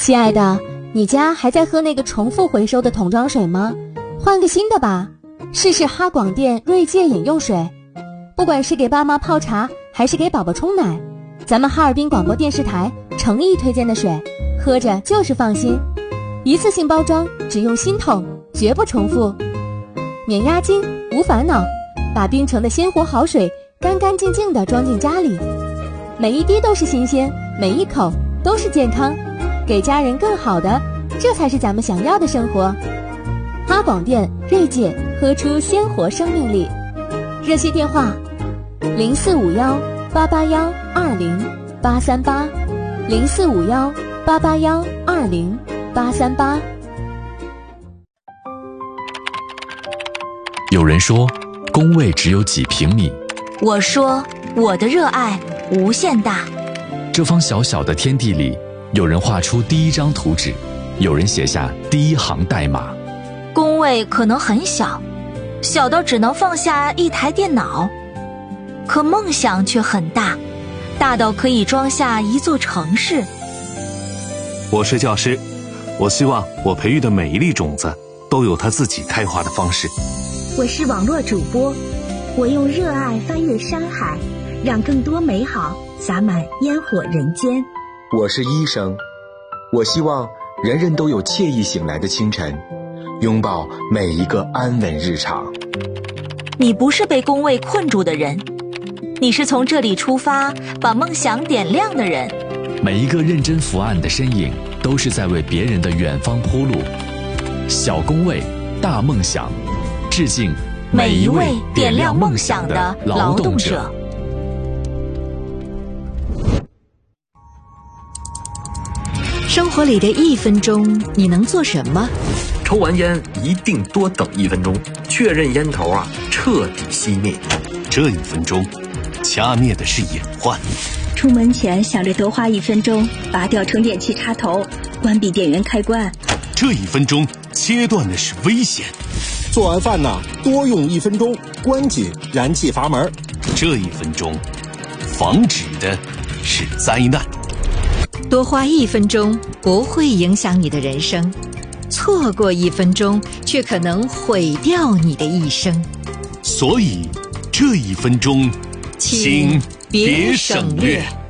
亲爱的，你家还在喝那个重复回收的桶装水吗？换个新的吧，试试哈广电锐界饮用水。不管是给爸妈泡茶，还是给宝宝冲奶，咱们哈尔滨广播电视台诚意推荐的水，喝着就是放心。一次性包装，只用新桶，绝不重复。免押金，无烦恼，把冰城的鲜活好水干干净净地装进家里，每一滴都是新鲜，每一口都是健康，给家人更好的，这才是咱们想要的生活。哈广电锐界，喝出鲜活生命力。热线电话0451-881-20838，0451-881-20838。 有人说工位只有几平米， 我说我的热爱无限大。 这方小小的天地里，有人画出第一张图纸，有人写下第一行代码。 工位可能很小，小到只能放下一台电脑，可梦想却很大，大到可以装下一座城市。 我是教师，我希望我培育的每一粒种子都有它自己开花的方式。 我是网络主播，我用热爱翻越山海，让更多美好洒满烟火人间。 我是医生，我希望人人都有惬意醒来的清晨，拥抱每一个安稳日常。 你不是被工位困住的人，你是从这里出发，把梦想点亮的人。 每一个认真伏案的身影，都是在为别人的远方铺路。小工位，大梦想，致敬每一位点亮梦想的劳动者。 生活里的1分钟，你能做什么？ 抽完烟一定多等1分钟，确认烟头彻底熄灭。 这1分钟，掐灭的是隐患。 出门前想着多花1分钟，拔掉充电器插头，关闭电源开关。 这1分钟，切断的是危险。 做完饭多用1分钟，关紧燃气阀门。 这1分钟，防止的是灾难。 多花1分钟不会影响你的人生，错过1分钟却可能毁掉你的一生。 所以这1分钟，请别省略。